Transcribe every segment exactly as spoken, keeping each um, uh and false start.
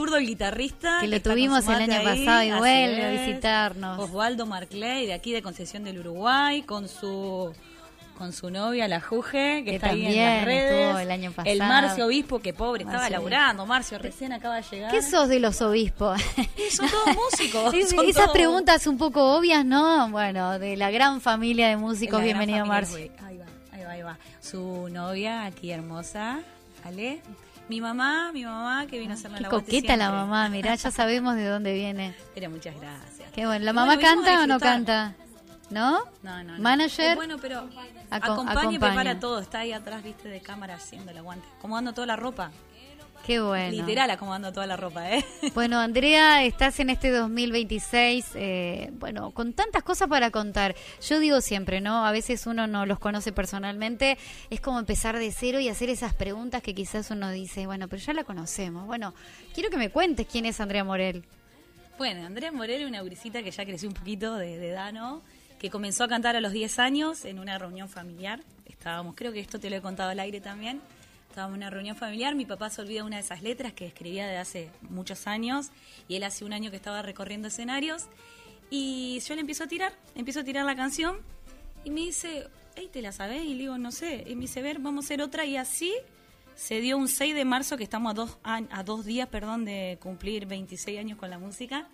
Zurdo, el guitarrista. Que lo tuvimos el año ahí, pasado y vuelve a visitarnos. Osvaldo Marclay, de aquí de Concepción del Uruguay, con su con su novia, la Juge, que, que está ahí en las redes. Estuvo el año pasado. El Marcio Obispo, que pobre, Marcio estaba laburando. Marcio recién acaba de llegar. ¿Qué sos de los obispos? Son todos músicos. Es, son esas todos... preguntas un poco obvias, ¿no? Bueno, de la gran familia de músicos. Bienvenido, Marcio. Ahí va, ahí va, ahí va. Su novia, aquí hermosa, Ale. Mi mamá, mi mamá, que vino a hacerme Qué la coqueta la mamá, mirá, ya sabemos de dónde viene. Pero muchas gracias. Qué bueno. ¿La mamá bueno, canta o no canta? ¿No? No, no, no. ¿Manager? Es bueno, pero Acom- acompaña, acompaña y prepara todo. Está ahí atrás, viste, de cámara haciendo el aguante. Acomodando toda la ropa. Qué bueno. Literal acomodando toda la ropa, ¿eh? Bueno, Andrea, estás en este dos mil veintiséis, eh, bueno, con tantas cosas para contar. Yo digo siempre, ¿no? A veces uno no los conoce personalmente. Es como empezar de cero y hacer esas preguntas que quizás uno dice, bueno, pero ya la conocemos. Bueno, quiero que me cuentes quién es Andrea Morel. Bueno, Andrea Morel es una gurisita que ya creció un poquito de, de edad, ¿no? Que comenzó a cantar a los diez años en una reunión familiar. Estábamos, creo que esto te lo he contado al aire también. Estábamos en una reunión familiar, mi papá se olvida una de esas letras que escribía de hace muchos años y él hace un año que estaba recorriendo escenarios y yo le empiezo a tirar, empiezo a tirar la canción y me dice, hey, ¿te la sabés? Y le digo, no sé, y me dice, ver, vamos a hacer otra y así se dio un seis de marzo que estamos a dos, a dos días perdón, de cumplir veintiséis años con la música.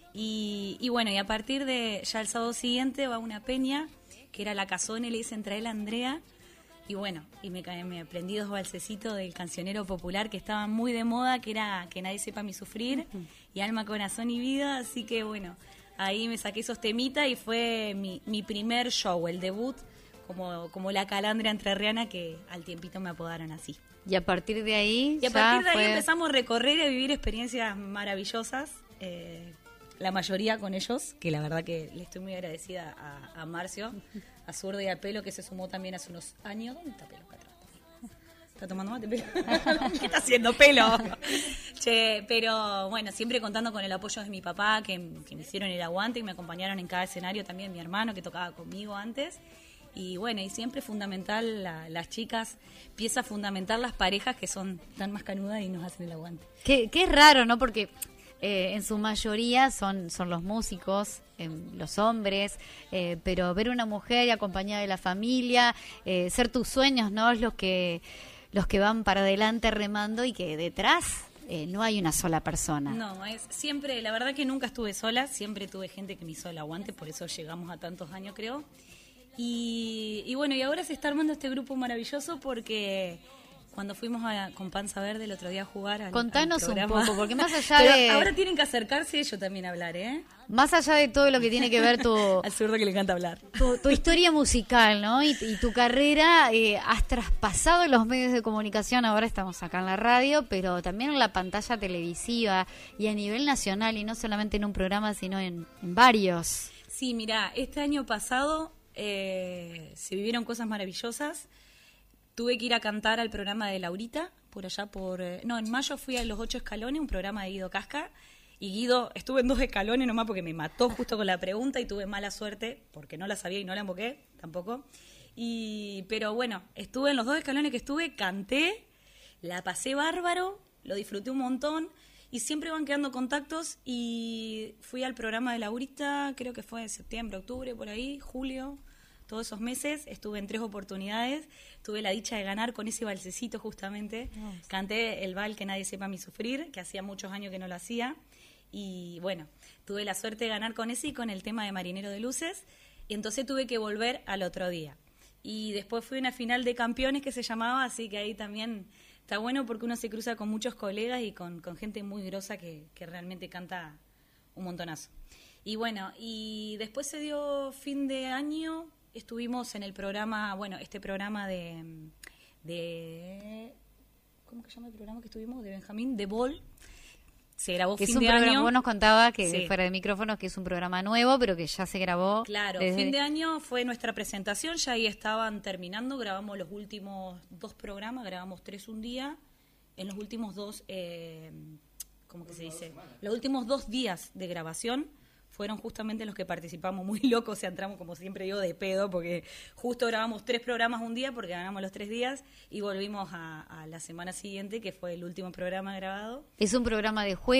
Y, y bueno, y a partir de ya el sábado siguiente va una peña, que era la Casona, y le dicen, trae la Andrea. Y bueno, y me, me aprendí dos balsecitos del cancionero popular que estaban muy de moda, que era Que nadie sepa mi sufrir, uh-huh. y Alma, corazón y vida. Así que bueno, ahí me saqué esos temitas y fue mi, mi primer show, el debut, como, como la calandria entrerriana, que al tiempito me apodaron así. Y a partir de ahí Y a partir de ahí fue... empezamos a recorrer y a vivir experiencias maravillosas, eh, la mayoría con ellos, que la verdad que le estoy muy agradecida a, a Marcio, a Zurdo y a Pelo, que se sumó también hace unos años. ¿Dónde está Pelo? Acá atrás. ¿Está tomando mate, Pelo? ¿Qué está haciendo, Pelo? Che, pero bueno, siempre contando con el apoyo de mi papá, que, que me hicieron el aguante y me acompañaron en cada escenario, también mi hermano, que tocaba conmigo antes. Y bueno, y siempre fundamental la, las chicas, pieza fundamental las parejas que son tan más canudas y nos hacen el aguante. Qué, qué raro, ¿no? Porque eh, en su mayoría son, son los músicos, eh, los hombres, eh, pero ver una mujer acompañada de la familia, eh, ser tus sueños, ¿no? Es los que, los que van para adelante remando y que detrás eh, no hay una sola persona. No, es siempre, la verdad que nunca estuve sola, siempre tuve gente que me hizo el aguante, por eso llegamos a tantos años, creo. Y, y bueno, y ahora se está armando este grupo maravilloso porque cuando fuimos a, con Panza Verde el otro día a jugar al, Contanos al un poco, porque más allá Pero de... ahora tienen que acercarse ellos también a hablar, ¿eh? Más allá de todo lo que tiene que ver tu... Al Zurdo que le encanta hablar. Tu, tu historia musical, ¿no? Y, y tu carrera, eh, has traspasado los medios de comunicación, ahora estamos acá en la radio, pero también en la pantalla televisiva y a nivel nacional, y no solamente en un programa, sino en, en varios. Sí, mirá, este año pasado... Eh, se vivieron cosas maravillosas. Tuve que ir a cantar al programa de Laurita, por allá por... Eh, no, en mayo fui a Los Ocho Escalones, un programa de Guido Casca, y Guido, estuve en dos escalones nomás porque me mató justo con la pregunta y tuve mala suerte, porque no la sabía y no la invoqué, tampoco. Y, pero bueno, estuve en los dos escalones que estuve, canté, la pasé bárbaro, lo disfruté un montón, y siempre van quedando contactos y fui al programa de Laurita, creo que fue en septiembre, octubre, por ahí, julio, todos esos meses. Estuve en tres oportunidades, tuve la dicha de ganar con ese balsecito justamente. Oh, sí. Canté el bal Que nadie sepa mi sufrir, que hacía muchos años que no lo hacía. Y bueno, tuve la suerte de ganar con ese y con el tema de Marinero de Luces. Y entonces tuve que volver al otro día. Y después fui a una final de campeones que se llamaba, así que ahí también... Está bueno porque uno se cruza con muchos colegas y con, con gente muy grosa que, que realmente canta un montonazo. Y bueno, y después se dio fin de año, estuvimos en el programa, bueno, este programa de, de ¿cómo que se llama el programa que estuvimos? De Benjamín, de Bol. Se grabó que fin es un de programa, año. Vos nos contaba que Sí. fuera de micrófonos que es un programa nuevo, pero que ya se grabó. Claro, desde... fin de año fue nuestra presentación, ya ahí estaban terminando, grabamos los últimos dos programas, grabamos tres un día, en los últimos dos, eh, ¿cómo que se dice? Los últimos dos días de grabación fueron justamente los que participamos muy locos, o sea, entramos como siempre digo de pedo, porque justo grabamos tres programas un día, porque ganamos los tres días, y volvimos a, a la semana siguiente, que fue el último programa grabado. Es un programa de juego.